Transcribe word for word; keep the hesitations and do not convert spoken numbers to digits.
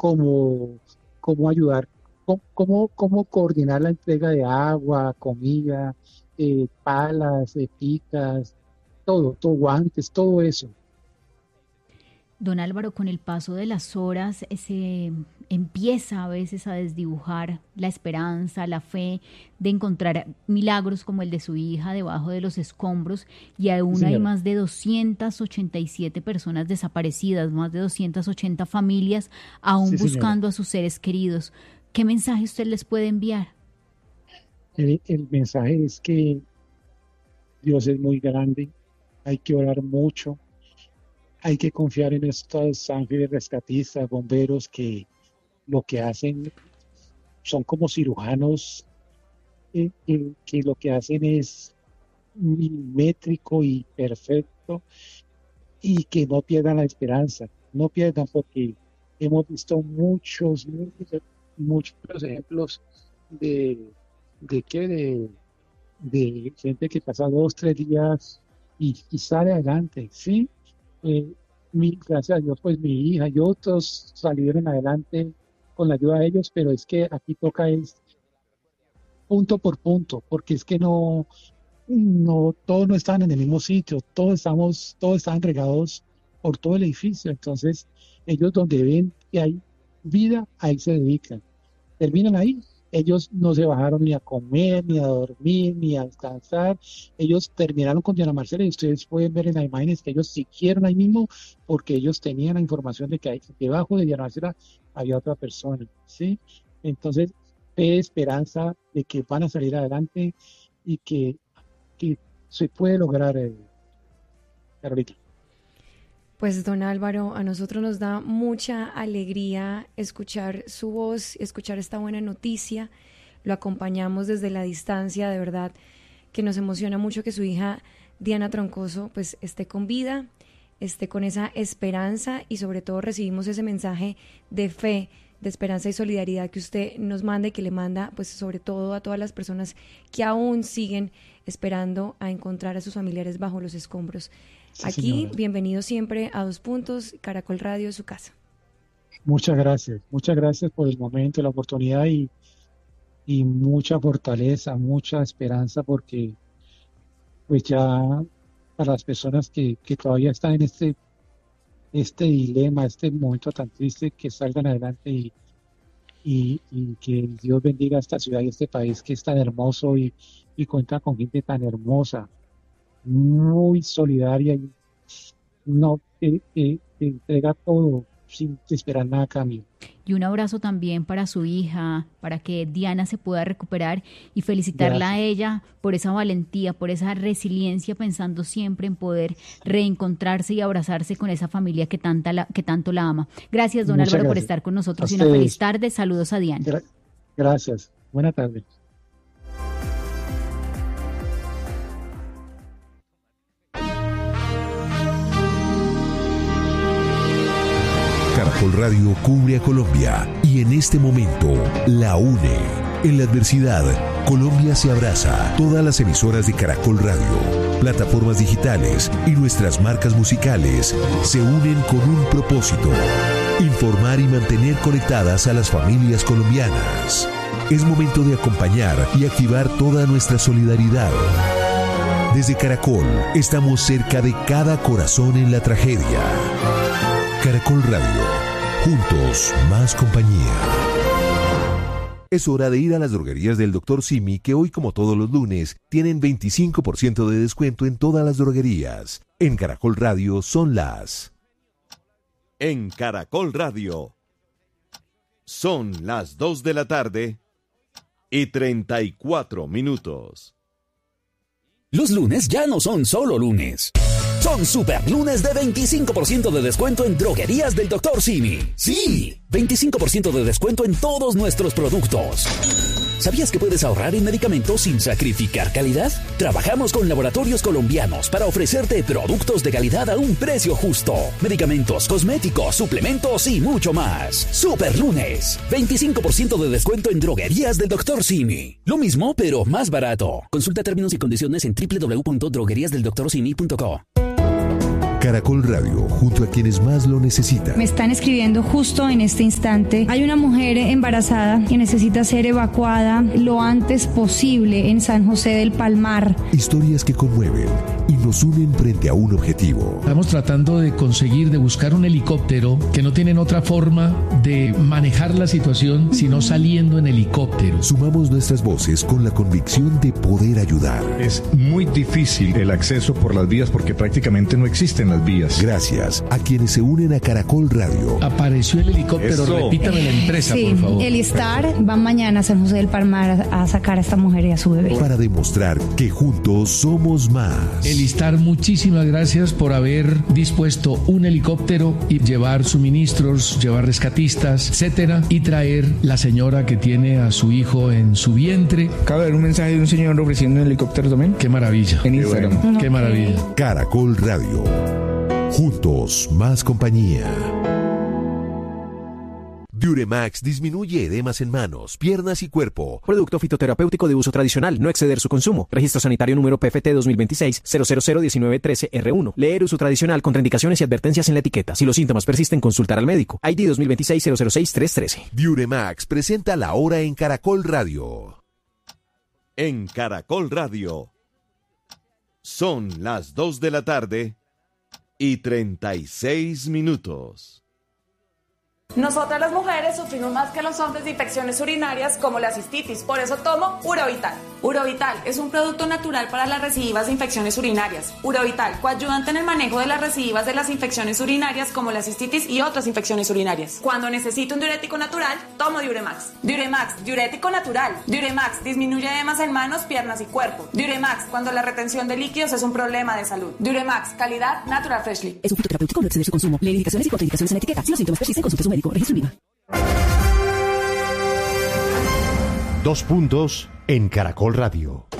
cómo, cómo ayudar, cómo, cómo, cómo coordinar la entrega de agua, comida, eh, palas, eh, picas, todo, todo, guantes, todo eso. Don Álvaro, con el paso de las horas eh, se empieza a veces a desdibujar la esperanza, la fe de encontrar milagros como el de su hija debajo de los escombros, y aún Sí, hay señora. más de doscientas ochenta y siete personas desaparecidas, más de doscientas ochenta familias aún Sí, señora. buscando a sus seres queridos. ¿Qué mensaje usted les puede enviar? El, el mensaje es que Dios es muy grande, hay que orar mucho, hay que confiar en estos ángeles rescatistas, bomberos que lo que hacen son como cirujanos, eh, eh, que lo que hacen es milimétrico y perfecto, y que no pierdan la esperanza, no pierdan, porque hemos visto muchos, muchos, muchos ejemplos de, de que de, de gente que pasa dos, tres días y, y sale adelante, ¿sí? Eh, mi, gracias a Dios, pues mi hija y otros salieron adelante con la ayuda de ellos, pero es que aquí toca es punto por punto, porque es que no, no, todos no están en el mismo sitio, todos estamos, todos están regados por todo el edificio, entonces ellos donde ven que hay vida, ahí se dedican, terminan ahí. Ellos no se bajaron ni a comer, ni a dormir, ni a descansar. Ellos terminaron con Diana Marcela, y ustedes pueden ver en las imágenes que ellos siguieron ahí mismo porque ellos tenían la información de que ahí, debajo de Diana Marcela había otra persona, ¿sí? Entonces, fe, esperanza de que van a salir adelante y que, que se puede lograr, eh, Carolita. Pues don Álvaro, a nosotros nos da mucha alegría escuchar su voz, escuchar esta buena noticia. Lo acompañamos desde la distancia, de verdad que nos emociona mucho que su hija Diana Troncoso pues esté con vida, esté con esa esperanza, y sobre todo recibimos ese mensaje de fe, de esperanza y solidaridad que usted nos manda y que le manda pues sobre todo a todas las personas que aún siguen esperando a encontrar a sus familiares bajo los escombros. Sí, Aquí, señora. bienvenido siempre a Dos Puntos, Caracol Radio, su casa. Muchas gracias, muchas gracias por el momento, la oportunidad, y, y mucha fortaleza, mucha esperanza, porque pues ya para las personas que, que todavía están en este, este dilema, este momento tan triste, que salgan adelante, y, y, y que Dios bendiga esta ciudad y este país que es tan hermoso, y, y cuenta con gente tan hermosa, muy solidaria, y no que, que- que entrega todo sin esperar nada a cambio. Y un abrazo también para su hija, para que Diana se pueda recuperar, y felicitarla a Gracias. ella por esa valentía, por esa resiliencia, pensando siempre en poder reencontrarse y abrazarse con esa familia que, tanta la, que tanto la ama. Gracias, don Muchas Álvaro, por gracias. estar con A nosotros, y una feliz ustedes, tarde. Saludos a Diana. gra- gracias. Buena tarde. Caracol Radio cubre a Colombia y en este momento la une. En la adversidad, Colombia se abraza. Todas las emisoras de Caracol Radio, plataformas digitales y nuestras marcas musicales se unen con un propósito: informar y mantener conectadas a las familias colombianas. Es momento de acompañar y activar toda nuestra solidaridad. Desde Caracol, estamos cerca de cada corazón en la tragedia. Caracol Radio, juntos más compañía. Es hora de ir a las droguerías del doctor Simi, que hoy, como todos los lunes, tienen veinticinco por ciento de descuento en todas las droguerías. En Caracol Radio son las... En Caracol Radio son las dos de la tarde y treinta y cuatro minutos. Los lunes ya no son solo lunes. Son super lunes de veinticinco por ciento de descuento en droguerías del doctor Simi. ¡Sí! veinticinco por ciento de descuento en todos nuestros productos. ¿Sabías que puedes ahorrar en medicamentos sin sacrificar calidad? Trabajamos con laboratorios colombianos para ofrecerte productos de calidad a un precio justo. Medicamentos, cosméticos, suplementos y mucho más. Super lunes. veinticinco por ciento de descuento en droguerías del doctor Simi. Lo mismo, pero más barato. Consulta términos y condiciones en doble u doble u doble u punto droguerías del doctor simi punto co. Caracol Radio, junto a quienes más lo necesitan. Me están escribiendo justo en este instante. Hay una mujer embarazada que necesita ser evacuada lo antes posible en San José del Palmar. Historias que conmueven y nos unen frente a un objetivo. Estamos tratando de conseguir, de buscar un helicóptero que no tienen otra forma de manejar la situación sino saliendo en helicóptero. Sumamos nuestras voces con la convicción de poder ayudar. Es muy difícil el acceso por las vías porque prácticamente no existen las vías. Gracias a quienes se unen a Caracol Radio. Apareció el helicóptero, Eso. repítame la empresa, sí, por favor. El Star va mañana a San José del Palmar a, a sacar a esta mujer y a su bebé. Para demostrar que juntos somos más. El Star, muchísimas gracias por haber dispuesto un helicóptero y llevar suministros, llevar rescatistas, etcétera, y traer la señora que tiene a su hijo en su vientre. Acaba de ver un mensaje de un señor ofreciendo un helicóptero también. Qué maravilla. En Instagram. Qué, bueno. Qué maravilla. Caracol Radio. Juntos, más compañía. Duremax disminuye edemas en manos, piernas y cuerpo. Producto fitoterapéutico de uso tradicional, no exceder su consumo. Registro sanitario número P F T dos mil veintiséis cero cero cero diecinueve trece R uno. Leer uso tradicional, contraindicaciones y advertencias en la etiqueta. Si los síntomas persisten, consultar al médico. I D dos mil veintiséis cero cero seis tres trece. Duremax presenta la hora en Caracol Radio. En Caracol Radio. Son las dos de la tarde y treinta y seis minutos. Nosotras las mujeres sufrimos más que los hombres de infecciones urinarias como la cistitis, por eso tomo Urovital. Urovital es un producto natural para las recidivas de infecciones urinarias. Urovital coayudante en el manejo de las recidivas de las infecciones urinarias como la cistitis y otras infecciones urinarias. Cuando necesito un diurético natural, tomo Diuremax. Diuremax, diurético natural. Diuremax disminuye edemas en manos, piernas y cuerpo. Diuremax, cuando la retención de líquidos es un problema de salud. Diuremax, calidad Natural Freshly. Es un fitoterapéutico, no exceder su consumo. Lee indicaciones y contraindicaciones en la etiqueta. Si los síntomas persisten, consulte a su médico. Registro IVA. Dos puntos en Caracol Radio.